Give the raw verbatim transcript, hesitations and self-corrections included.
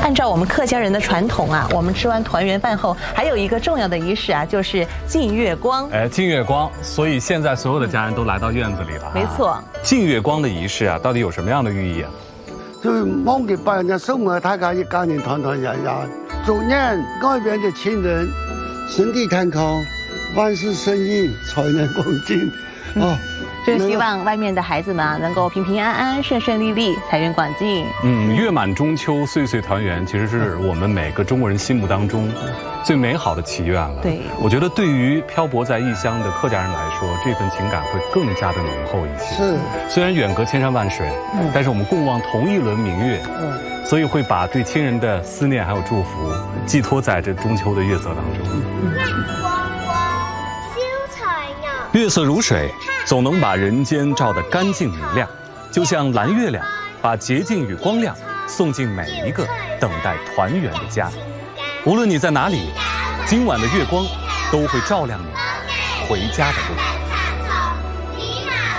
按照我们客家人的传统啊，我们吃完团圆饭后，还有一个重要的仪式啊，就是敬月光。 哎，敬月光，所以现在所有的家人都来到院子里了。 没错， 敬月光的仪式啊，到底有什么样的寓意啊？ 就是望给百年生活，大家一家人团团圆圆，祝愿外边的亲人身体健康，万事胜意，财源广进。哦。 就是希望外面的孩子们啊，能够平平安安、顺顺利利、财源广进。 嗯，月满中秋，岁岁团圆，其实是我们每个中国人心目当中最美好的祈愿了。 对， 我觉得对于漂泊在异乡的客家人来说，这份情感会更加的浓厚一些。 是， 虽然远隔千山万水，嗯、但是我们共望同一轮明月，嗯，所以会把对亲人的思念还有祝福寄托在这中秋的月色当中。嗯、月色如水，总能把人间照得干净明亮，就像蓝月亮，把洁净与光亮送进每一个等待团圆的家。无论你在哪里，今晚的月光都会照亮你回家的路。